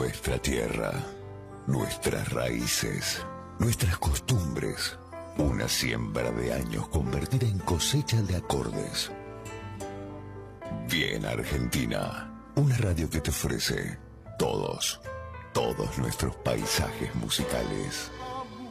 Nuestra tierra, nuestras raíces, nuestras costumbres. Una siembra de años convertida en cosecha de acordes. Bien Argentina, una radio que te ofrece todos nuestros paisajes musicales.